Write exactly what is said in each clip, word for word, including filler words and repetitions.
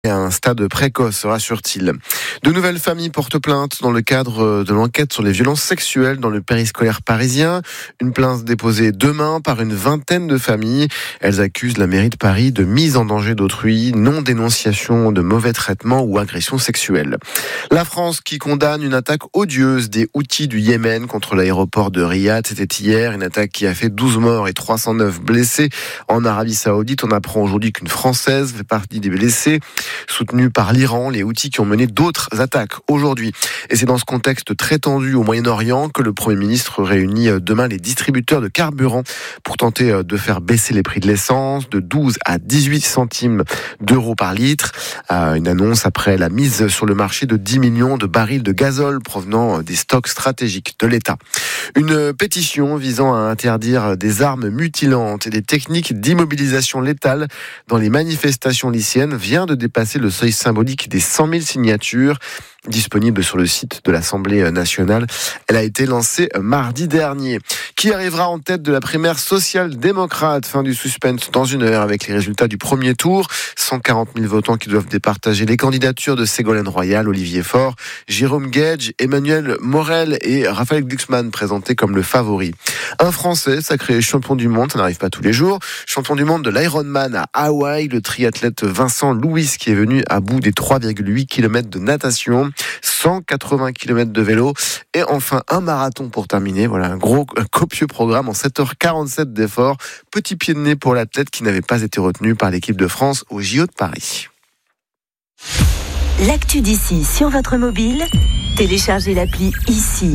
à un stade précoce, rassure-t-il. De nouvelles familles portent plainte dans le cadre de l'enquête sur les violences sexuelles dans le périscolaire parisien. Une plainte déposée demain par une vingtaine de familles. Elles accusent la mairie de Paris de mise en danger d'autrui, non-dénonciation de mauvais traitements ou agressions sexuelles. La France qui condamne une attaque odieuse des Houthis du Yémen contre l'aéroport de Riyad. C'était hier, une attaque qui a fait douze morts et trois cent neuf blessés en Arabie Saoudite. On apprend aujourd'hui qu'une Française fait partie des blessés. Soutenus par l'Iran, les Houthis qui ont mené d'autres attaques aujourd'hui. Et c'est dans ce contexte très tendu au Moyen-Orient que le Premier ministre réunit demain les distributeurs de carburant pour tenter de faire baisser les prix de l'essence de douze à dix-huit centimes d'euros par litre. Une annonce après la mise sur le marché de dix millions de barils de gazole provenant des stocks stratégiques de l'État. Une pétition visant à interdire des armes mutilantes et des techniques d'immobilisation létale dans les manifestations lycéennes vient de dépasser le seuil symbolique des cent mille signatures. Disponible sur le site de l'Assemblée nationale. Elle a été lancée mardi dernier. Qui arrivera en tête de la primaire social-démocrate? Fin du suspense dans une heure avec les résultats du premier tour. cent quarante mille votants qui doivent départager les candidatures de Ségolène Royal, Olivier Faure, Jérôme Guedj, Emmanuel Morel et Raphaël Glucksmann présentés comme le favori. Un Français sacré champion du monde, ça n'arrive pas tous les jours. Champion du monde de l'Ironman à Hawaï, le triathlète Vincent Louis qui est venu à bout des trois virgule huit kilomètres de natation. cent quatre-vingts kilomètres de vélo et enfin un marathon pour terminer. Voilà un gros un copieux programme en sept heures quarante-sept d'efforts. Petit pied de nez pour l'athlète qui n'avait pas été retenu par l'équipe de France au J O de Paris. L'actu d'ici sur votre mobile, téléchargez l'appli ici.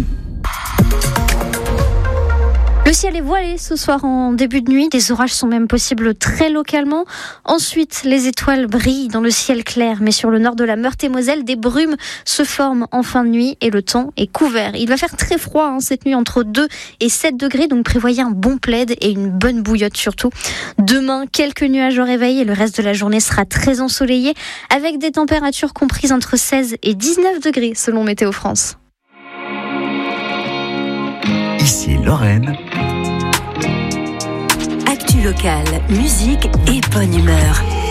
Le ciel est voilé ce soir en début de nuit. Des orages sont même possibles très localement. Ensuite, les étoiles brillent dans le ciel clair. Mais sur le nord de la Meurthe-et-Moselle, des brumes se forment en fin de nuit et le temps est couvert. Il va faire très froid hein, cette nuit, entre deux et sept degrés. Donc prévoyez un bon plaid et une bonne bouillotte surtout. Demain, quelques nuages au réveil et le reste de la journée sera très ensoleillé avec des températures comprises entre seize et dix-neuf degrés selon Météo France. Ici Lorraine. Actu locale, musique et bonne humeur.